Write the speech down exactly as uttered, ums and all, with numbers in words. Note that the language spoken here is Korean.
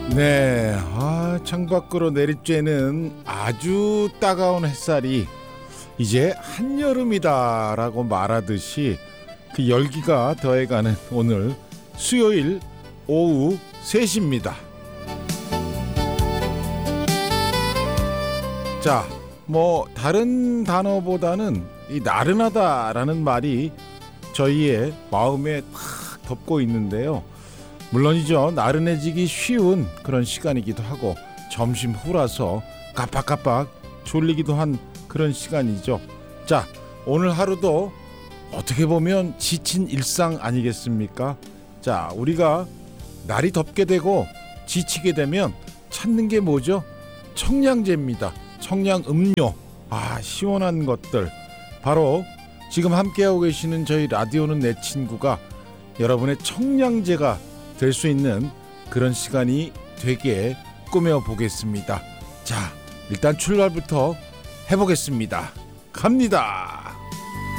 네, 아, 창밖으로 내리쬐는 아주 따가운 햇살이 이제 한여름이다라고 말하듯이 그 열기가 더해가는 오늘 수요일 오후 세 시입니다. 자, 뭐 다른 단어보다는 이 나른하다라는 말이 저희의 마음에 탁 덮고 있는데요. 물론이죠. 나른해지기 쉬운 그런 시간이기도 하고 점심 후라서 깜빡깜빡 졸리기도 한 그런 시간이죠. 자, 오늘 하루도 어떻게 보면 지친 일상 아니겠습니까? 자, 우리가 날이 덥게 되고 지치게 되면 찾는 게 뭐죠? 청량제입니다. 청량 음료. 아, 시원한 것들. 바로 지금 함께하고 계시는 저희 라디오는 내 친구가 여러분의 청량제가 될 수 있는 그런 시간이 되게 꾸며보겠습니다. 자, 일단 출발부터 해보겠습니다. 갑니다.